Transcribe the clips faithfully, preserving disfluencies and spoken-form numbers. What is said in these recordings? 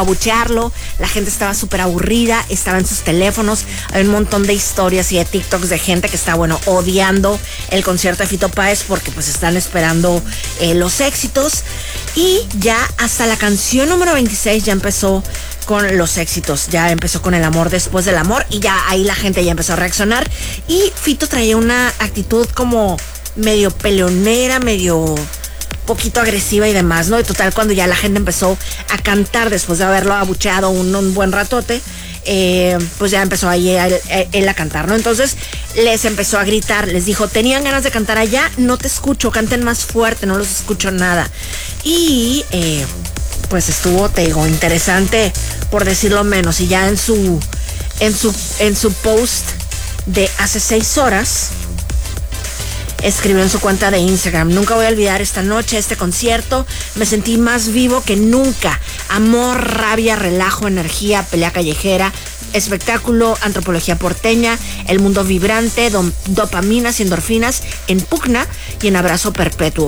abuchearlo, la gente estaba súper aburrida, estaba en sus teléfonos, hay un montón de historias y de TikToks de gente que está, bueno, odiando el concierto de Fito Páez porque pues están esperando eh, los éxitos, y ya hasta la canción número veintiséis ya empezó con los éxitos, ya empezó con el amor después del amor, y ya ahí la gente ya empezó a reaccionar, y Fito traía una actitud como medio peleonera, medio poquito agresiva y demás, ¿no? Y total, cuando ya la gente empezó a cantar después de haberlo abucheado un, un buen ratote, eh, pues ya empezó ahí él, él a cantar, ¿no? Entonces les empezó a gritar, les dijo, tenían ganas de cantar allá, no te escucho, canten más fuerte, no los escucho nada. Y eh, pues estuvo, te digo, interesante, por decirlo menos. Y ya en su en su en su post de hace seis horas escribió en su cuenta de Instagram: nunca voy a olvidar esta noche, este concierto, me sentí más vivo que nunca. Amor, rabia, relajo, energía, pelea callejera, espectáculo, antropología porteña, el mundo vibrante, dom, dopaminas y endorfinas en pugna y en abrazo perpetuo.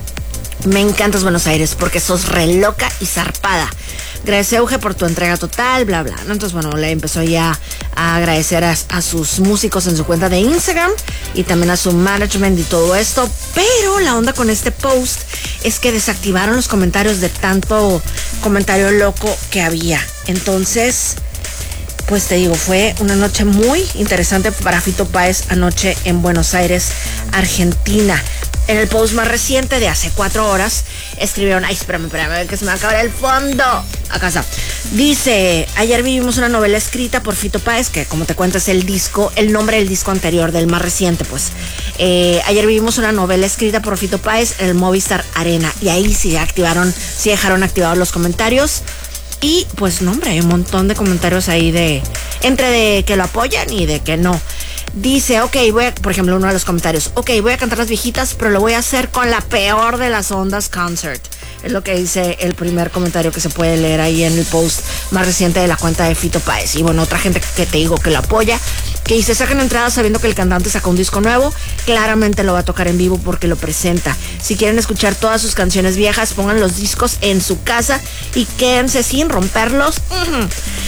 Me encantas Buenos Aires porque sos re loca y zarpada. Gracias, Euge, por tu entrega total, bla, bla, ¿no? Entonces, bueno, le empezó ya a agradecer a, a sus músicos en su cuenta de Instagram y también a su management y todo esto. Pero la onda con este post es que desactivaron los comentarios de tanto comentario loco que había. Entonces, pues te digo, fue una noche muy interesante para Fito Páez anoche en Buenos Aires, Argentina. En el post más reciente de hace cuatro horas escribieron, ay, espérame, espérame, que se me va a acabar el fondo. Acá está. Dice, ayer vivimos una novela escrita por Fito Páez, que como te cuento es el disco, el nombre del disco anterior, del más reciente, pues. Eh, ayer vivimos una novela escrita por Fito Páez en el Movistar Arena. Y ahí sí activaron, sí dejaron activados los comentarios. Y pues no, hombre, hay un montón de comentarios ahí de, entre de que lo apoyan y de que no. Dice, ok, voy a, por ejemplo, uno de los comentarios, ok, voy a cantar Las Viejitas, pero lo voy a hacer con la peor de las ondas concert. Es lo que dice el primer comentario que se puede leer ahí en el post más reciente de la cuenta de Fito Páez. Y bueno, otra gente que te digo que lo apoya, que dice, sacan entradas sabiendo que el cantante sacó un disco nuevo, claramente lo va a tocar en vivo porque lo presenta. Si quieren escuchar todas sus canciones viejas, pongan los discos en su casa y quédense sin romperlos. Uh-huh.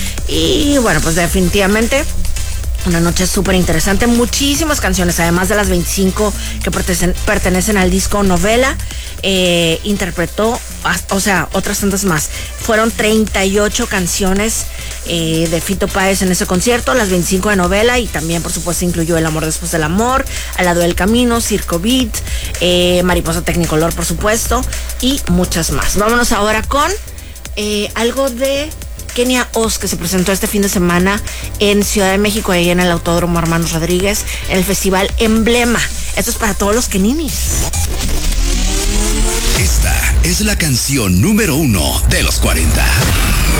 Y bueno, pues definitivamente una noche súper interesante, muchísimas canciones, además de las veinticinco que pertenecen, pertenecen al disco Novela, eh, interpretó, o sea, otras tantas más. Fueron treinta y ocho canciones eh, de Fito Páez en ese concierto, las veinticinco de Novela, y también, por supuesto, incluyó El amor después del amor, Al lado del camino, Circo Beat, eh, Mariposa Tecnicolor, por supuesto, y muchas más. Vámonos ahora con eh, algo de Kenia Oz, que se presentó este fin de semana en Ciudad de México, ahí en el Autódromo Hermanos Rodríguez, en el Festival Emblema. Esto es para todos los keninis. Esta es la canción número uno de los cuarenta.